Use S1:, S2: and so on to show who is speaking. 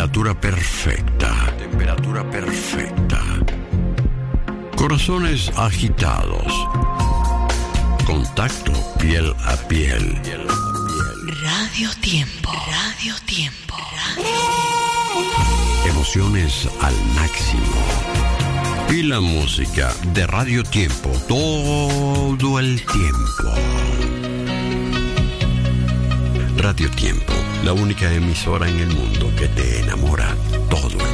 S1: temperatura perfecta. Temperatura perfecta. Corazones agitados. Contacto piel a piel.
S2: Radio Tiempo. Radio Tiempo.
S1: Emociones al máximo. Y la música de Radio Tiempo todo el tiempo. Radio Tiempo, la única emisora en el mundo que te enamora todo el